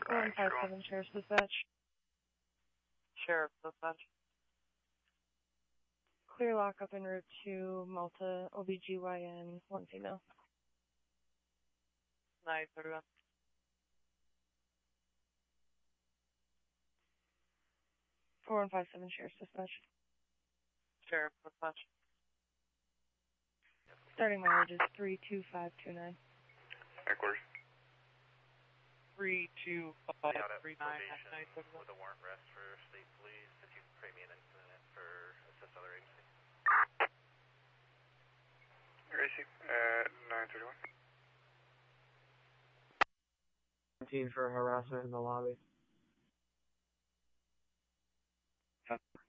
157 Sheriff's Dispatch. Sheriff's Dispatch. Clear lockup en route to Malta, OBGYN, 1 female. 931. Four 157 Sheriff's Dispatch. Sheriff's Dispatch. Starting mileage is 32529. Headquarters. 32539. With a warrant arrest for state police. If you can create me an incident for assist other agency. Gracie, 931. 17 for harassment in the lobby.